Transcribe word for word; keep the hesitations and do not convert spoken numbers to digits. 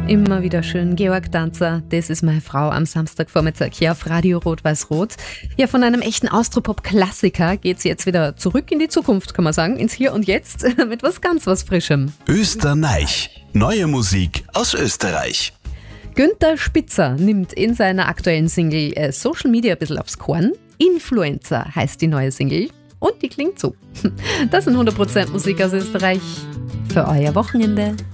Immer wieder schön. Georg Danzer, das ist meine Frau am Samstagvormittag hier auf Radio Rot-Weiß-Rot. Ja, von einem echten Austropop-Klassiker geht's jetzt wieder zurück in die Zukunft, kann man sagen, ins Hier und Jetzt mit was ganz was Frischem. Österreich. Neue Musik aus Österreich. Günther Spitzer nimmt in seiner aktuellen Single äh, Social Media ein bisschen aufs Korn. Influencer heißt die neue Single und die klingt so. Das sind hundert Prozent Musik aus Österreich für euer Wochenende.